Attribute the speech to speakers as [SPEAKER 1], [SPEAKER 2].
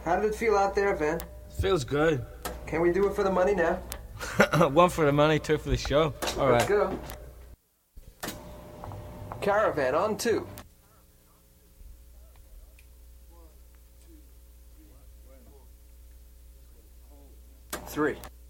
[SPEAKER 1] How did it feel out there, Van?
[SPEAKER 2] Feels good.
[SPEAKER 1] Can we do it for the money now?
[SPEAKER 2] One for the money, two for the show. All right.
[SPEAKER 1] Let's go. Caravan on 2. Three.